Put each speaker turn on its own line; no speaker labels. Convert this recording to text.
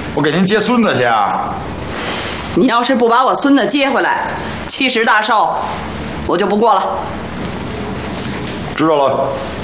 我给您接孙子去啊！
你要是不把我孙子接回来，70大寿我就不过了。
知道了。